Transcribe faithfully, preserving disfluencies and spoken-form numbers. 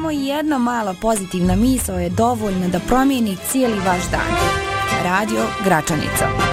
Samo jedna mala pozitivna misao je dovoljna da promijeni cijeli vaš dan. Radio Gračanica.